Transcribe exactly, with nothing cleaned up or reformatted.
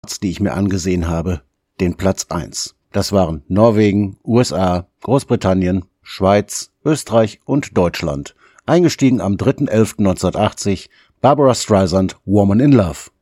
die ich mir angesehen habe, den Platz eins. Das waren Norwegen, U S A, Großbritannien, Schweiz, Österreich und Deutschland. Eingestiegen am dritter elfter neunzehnhundertachtzig, Barbra Streisand, Woman in Love.